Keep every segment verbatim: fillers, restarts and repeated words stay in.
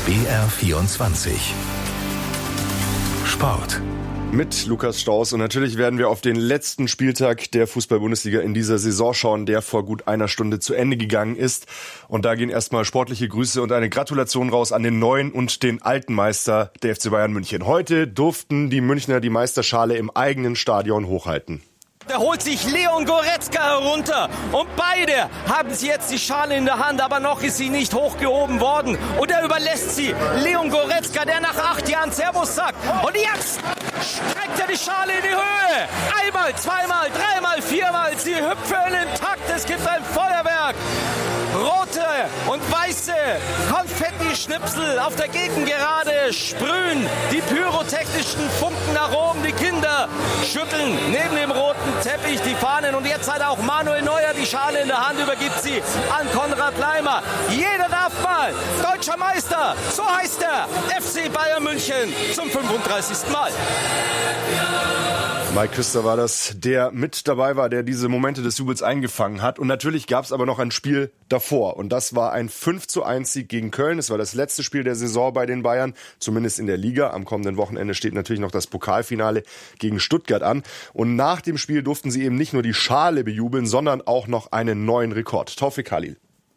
B R vierundzwanzig Sport. Mit Lukas Staus, und natürlich werden wir auf den letzten Spieltag der Fußball-Bundesliga in dieser Saison schauen, der vor gut einer Stunde zu Ende gegangen ist. Und da gehen erstmal sportliche Grüße und eine Gratulation raus an den neuen und den alten Meister, der F C Bayern München. Heute durften die Münchner die Meisterschale im eigenen Stadion hochhalten. Da holt sich Leon Goretzka herunter und beide haben sie jetzt die Schale in der Hand, aber noch ist sie nicht hochgehoben worden. Und er überlässt sie Leon Goretzka, der nach acht Jahren Servus sagt. Und jetzt streckt er die Schale in die Höhe. Einmal, zweimal, dreimal, viermal. Sie hüpfen im Takt. Es gibt ein Feuerwerk. Rote und weiße Konfetti-Schnipsel auf der Gegengerade sprühen die pyrotechnischen Funken nach oben. Die Kinder schütteln neben dem roten Teppich die Fahnen. Und jetzt hat auch Manuel Neuer die Schale in der Hand, übergibt sie an Konrad Laimer. Jeder darf mal deutscher Meister, so heißt er, F C Bayern München zum fünfunddreißigsten Mal. Mike Küster war das, der mit dabei war, der diese Momente des Jubels eingefangen hat. Und natürlich gab es aber noch ein Spiel davor. Und das war ein fünf zu eins Sieg gegen Köln. Es war das letzte Spiel der Saison bei den Bayern, zumindest in der Liga. Am kommenden Wochenende steht natürlich noch das Pokalfinale gegen Stuttgart an. Und nach dem Spiel durften sie eben nicht nur die Schale bejubeln, sondern auch noch einen neuen Rekord. Tawfik Khalil.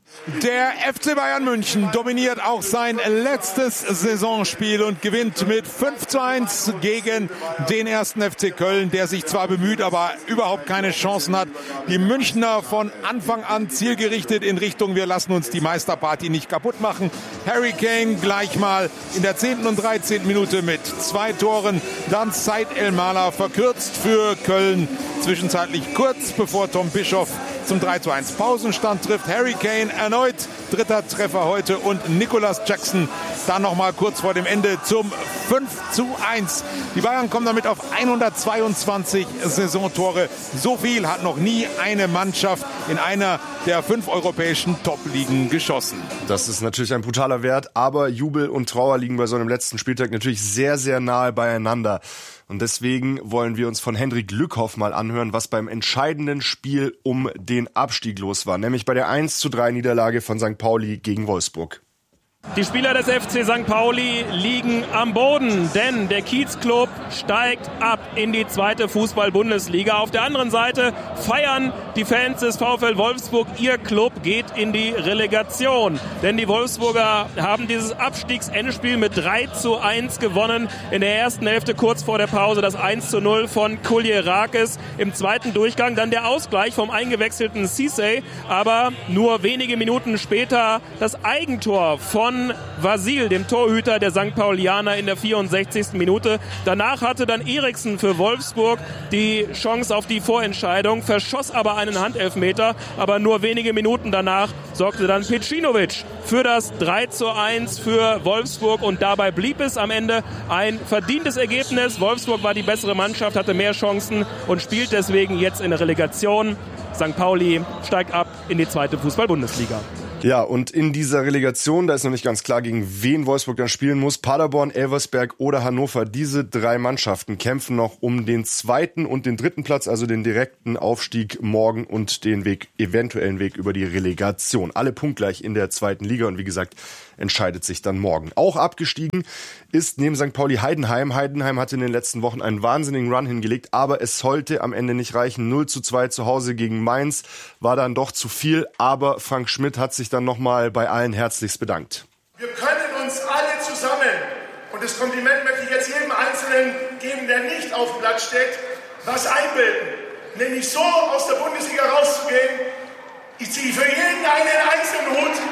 Der F C Bayern München dominiert auch sein letztes Saisonspiel und gewinnt mit fünf zu eins gegen den ersten F C Köln, der sich zwar bemüht, aber überhaupt keine Chancen hat. Die Münchner von Anfang an zielgerichtet in Richtung, wir lassen uns die Meisterparty nicht kaputt machen. Harry Kane gleich mal in der zehnten und dreizehnten Minute mit zwei Toren. Dann Said El-Mala verkürzt für Köln, zwischenzeitlich kurz bevor Tom Bischoff zum drei zu eins Pausenstand trifft. Harry Kane erneut dritter Treffer heute und Nicolas Jackson dann noch mal kurz vor dem Ende zum fünf zu eins. Die Bayern kommen damit auf hundertzweiundzwanzig Saisontore. So viel hat noch nie eine Mannschaft in einer der fünf europäischen Top-Ligen geschossen. Das ist natürlich ein brutaler Wert, aber Jubel und Trauer liegen bei so einem letzten Spieltag natürlich sehr, sehr nahe beieinander. Und deswegen wollen wir uns von Hendrik Lückhoff mal anhören, was beim entscheidenden Spiel um den Abstieg los war, nämlich bei der eins zu drei Niederlage von Sankt Pauli gegen Wolfsburg. Die Spieler des F C Sankt Pauli liegen am Boden, denn der Kiezclub steigt ab in die zweite Fußball-Bundesliga. Auf der anderen Seite feiern die Fans des VfL Wolfsburg, ihr Club geht in die Relegation. Denn die Wolfsburger haben dieses Abstiegsendspiel mit drei zu eins gewonnen. In der ersten Hälfte kurz vor der Pause das eins zu null von Kuljerakis. Im zweiten Durchgang dann der Ausgleich vom eingewechselten Cissé. Aber nur wenige Minuten später das Eigentor von Vasil, dem Torhüter der Sankt Paulianer in der vierundsechzigsten Minute. Danach hatte dann Eriksen für Wolfsburg die Chance auf die Vorentscheidung, verschoss aber einen Handelfmeter, aber nur wenige Minuten danach sorgte dann Pecinovic für das drei zu eins für Wolfsburg und dabei blieb es am Ende ein verdientes Ergebnis. Wolfsburg war die bessere Mannschaft, hatte mehr Chancen und spielt deswegen jetzt in der Relegation. Sankt Pauli steigt ab in die zweite Fußball-Bundesliga. Ja, und in dieser Relegation, da ist noch nicht ganz klar, gegen wen Wolfsburg dann spielen muss. Paderborn, Elversberg oder Hannover, diese drei Mannschaften kämpfen noch um den zweiten und den dritten Platz, also den direkten Aufstieg morgen und den Weg, eventuellen Weg über die Relegation. Alle punktgleich in der zweiten Liga und wie gesagt, entscheidet sich dann morgen. Auch abgestiegen ist neben Sankt Pauli Heidenheim. Heidenheim hatte in den letzten Wochen einen wahnsinnigen Run hingelegt, aber es sollte am Ende nicht reichen. null zu zwei zu Hause gegen Mainz war dann doch zu viel, aber Frank Schmidt hat sich dann nochmal bei allen herzlichst bedankt. Wir können uns alle zusammen, und das Kompliment möchte ich jetzt jedem Einzelnen geben, der nicht auf dem Blatt steht, was einbilden. Nämlich so aus der Bundesliga rauszugehen, ich ziehe für jeden einen einzelnen Hut.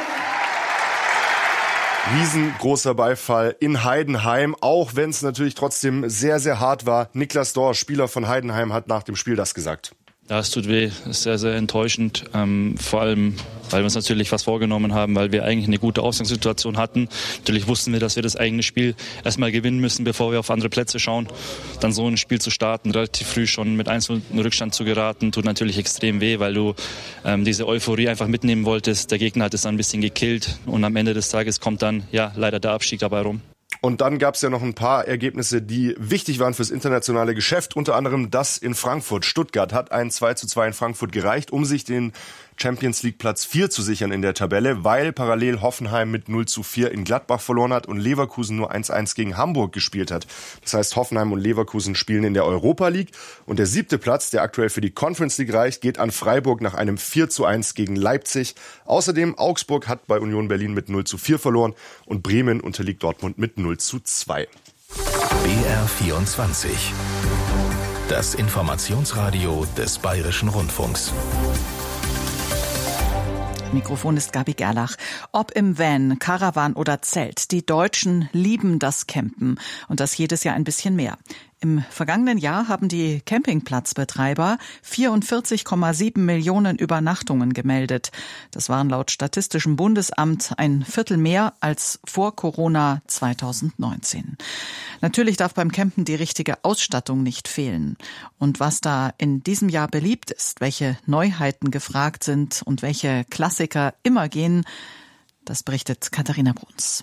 Riesengroßer Beifall in Heidenheim, auch wenn es natürlich trotzdem sehr, sehr hart war. Niklas Dorsch, Spieler von Heidenheim, hat nach dem Spiel das gesagt. Ja, es tut weh, es ist sehr, sehr enttäuschend, ähm, vor allem, weil wir uns natürlich was vorgenommen haben, weil wir eigentlich eine gute Ausgangssituation hatten. Natürlich wussten wir, dass wir das eigene Spiel erstmal gewinnen müssen, bevor wir auf andere Plätze schauen. Dann so ein Spiel zu starten, relativ früh schon mit eins null in Rückstand zu geraten, tut natürlich extrem weh, weil du ähm, diese Euphorie einfach mitnehmen wolltest. Der Gegner hat es dann ein bisschen gekillt und am Ende des Tages kommt dann ja leider der Abstieg dabei rum. Und dann gab es ja noch ein paar Ergebnisse, die wichtig waren fürs internationale Geschäft. Unter anderem das in Frankfurt. Stuttgart hat ein zwei zu zwei in Frankfurt gereicht, um sich den Champions League Platz vier zu sichern in der Tabelle, weil parallel Hoffenheim mit null zu vier in Gladbach verloren hat und Leverkusen nur eins eins gegen Hamburg gespielt hat. Das heißt, Hoffenheim und Leverkusen spielen in der Europa League und der siebte Platz, der aktuell für die Conference League reicht, geht an Freiburg nach einem vier zu eins gegen Leipzig. Außerdem Augsburg hat bei Union Berlin mit null zu vier verloren und Bremen unterliegt Dortmund mit null zu zwei. B R vierundzwanzig. Das Informationsradio des Bayerischen Rundfunks. Mikrofon ist Gabi Gerlach. Ob im Van, Caravan oder Zelt, die Deutschen lieben das Campen und das jedes Jahr ein bisschen mehr. Im vergangenen Jahr haben die Campingplatzbetreiber vierundvierzig Komma sieben Millionen Übernachtungen gemeldet. Das waren laut Statistischem Bundesamt ein Viertel mehr als vor Corona zweitausendneunzehn. Natürlich darf beim Campen die richtige Ausstattung nicht fehlen. Und was da in diesem Jahr beliebt ist, welche Neuheiten gefragt sind und welche Klassiker immer gehen, das berichtet Katharina Bruns.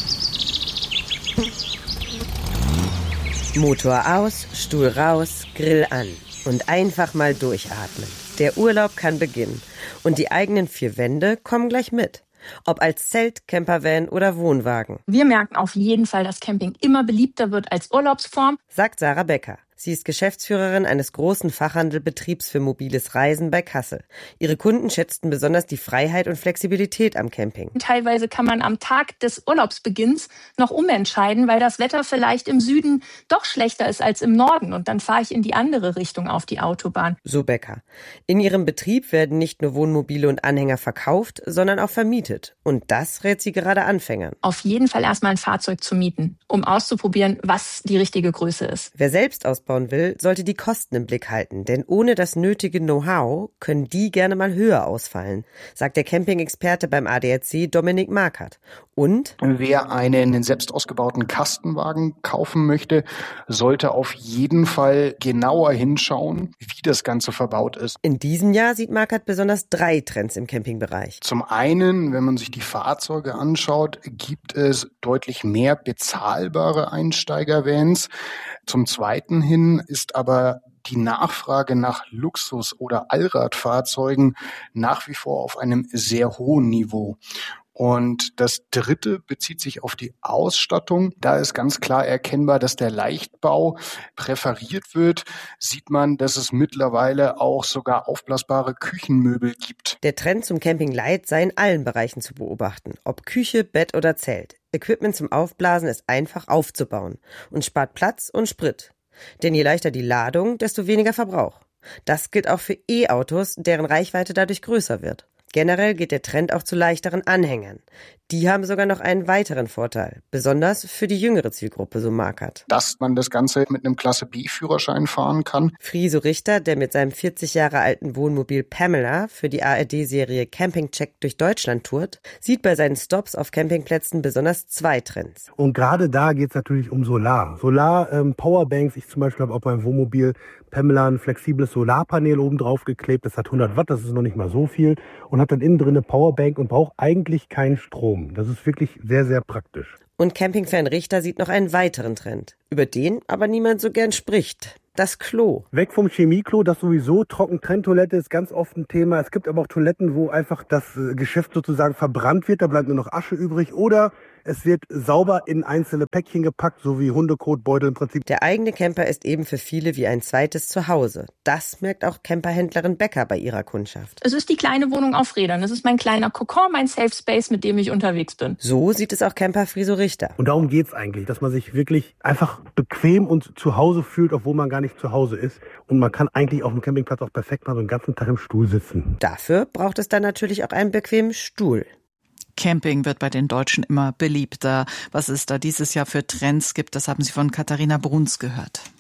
Motor aus, Stuhl raus, Grill an und einfach mal durchatmen. Der Urlaub kann beginnen und die eigenen vier Wände kommen gleich mit. Ob als Zelt, Campervan oder Wohnwagen. Wir merken auf jeden Fall, dass Camping immer beliebter wird als Urlaubsform, sagt Sarah Becker. Sie ist Geschäftsführerin eines großen Fachhandelbetriebs für mobiles Reisen bei Kassel. Ihre Kunden schätzten besonders die Freiheit und Flexibilität am Camping. Teilweise kann man am Tag des Urlaubsbeginns noch umentscheiden, weil das Wetter vielleicht im Süden doch schlechter ist als im Norden. Und dann fahre ich in die andere Richtung auf die Autobahn. So Becker. In ihrem Betrieb werden nicht nur Wohnmobile und Anhänger verkauft, sondern auch vermietet. Und das rät sie gerade Anfängern. Auf jeden Fall erstmal ein Fahrzeug zu mieten, um auszuprobieren, was die richtige Größe ist. Wer selbst ausbauen will, sollte die Kosten im Blick halten, denn ohne das nötige Know-how können die gerne mal höher ausfallen, sagt der Camping-Experte beim A D A C Dominik Markert. Und wer einen selbst ausgebauten Kastenwagen kaufen möchte, sollte auf jeden Fall genauer hinschauen, wie das Ganze verbaut ist. In diesem Jahr sieht Markert besonders drei Trends im Campingbereich. Zum einen, wenn man sich die Fahrzeuge anschaut, gibt es deutlich mehr bezahlbare Einsteiger-Vans. Zum zweiten hin ist aber die Nachfrage nach Luxus- oder Allradfahrzeugen nach wie vor auf einem sehr hohen Niveau. Und das dritte bezieht sich auf die Ausstattung. Da ist ganz klar erkennbar, dass der Leichtbau präferiert wird. Sieht man, dass es mittlerweile auch sogar aufblasbare Küchenmöbel gibt. Der Trend zum Camping Light sei in allen Bereichen zu beobachten. Ob Küche, Bett oder Zelt. Equipment zum Aufblasen ist einfach aufzubauen und spart Platz und Sprit. Denn je leichter die Ladung, desto weniger Verbrauch. Das gilt auch für E-Autos, deren Reichweite dadurch größer wird. Generell geht der Trend auch zu leichteren Anhängern. Die haben sogar noch einen weiteren Vorteil, besonders für die jüngere Zielgruppe, so Markert. Dass man das Ganze mit einem Klasse-B-Führerschein fahren kann. Friso Richter, der mit seinem vierzig Jahre alten Wohnmobil Pamela für die A R D-Serie Camping Check durch Deutschland tourt, sieht bei seinen Stops auf Campingplätzen besonders zwei Trends. Und gerade da geht es natürlich um Solar. Solar, ähm, Powerbanks. Ich zum Beispiel habe auf meinem Wohnmobil Pamela ein flexibles Solarpanel oben drauf geklebt. Das hat hundert Watt, das ist noch nicht mal so viel. Und hat dann innen drin eine Powerbank und braucht eigentlich keinen Strom. Das ist wirklich sehr, sehr praktisch. Und Campingfan Richter sieht noch einen weiteren Trend, über den aber niemand so gern spricht. Das Klo. Weg vom Chemieklo, das sowieso. Trockentrenntoilette ist ganz oft ein Thema. Es gibt aber auch Toiletten, wo einfach das Geschäft sozusagen verbrannt wird. Da bleibt nur noch Asche übrig. Oder es wird sauber in einzelne Päckchen gepackt, so wie Hundekotbeutel im Prinzip. Der eigene Camper ist eben für viele wie ein zweites Zuhause. Das merkt auch Camperhändlerin Becker bei ihrer Kundschaft. Es ist die kleine Wohnung auf Rädern. Es ist mein kleiner Kokon, mein Safe Space, mit dem ich unterwegs bin. So sieht es auch Camper Friso Richter. Und darum geht's eigentlich, dass man sich wirklich einfach bequem und zu Hause fühlt, obwohl man gar nicht zu Hause ist. Und man kann eigentlich auf dem Campingplatz auch perfekt mal so den ganzen Tag im Stuhl sitzen. Dafür braucht es dann natürlich auch einen bequemen Stuhl. Camping wird bei den Deutschen immer beliebter. Was es da dieses Jahr für Trends gibt, das haben Sie von Katharina Bruns gehört.